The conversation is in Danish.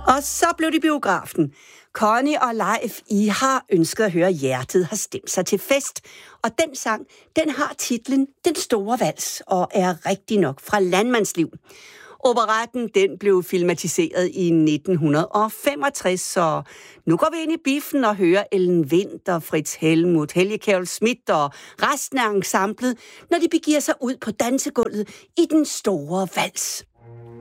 Og så blev det biografen. Connie og Leif, I har ønsket at høre Hjertet har stemt sig til fest. Og den sang, den har titlen Den Store Vals, og er rigtig nok fra Landmandsliv. Operetten, den blev filmatiseret i 1965, så nu går vi ind i biffen og hører Ellen Winther, Fritz Helmuth, Helge Kjærulff Schmidt og resten af ensemblet, når de begiver sig ud på dansegulvet i Den Store Vals.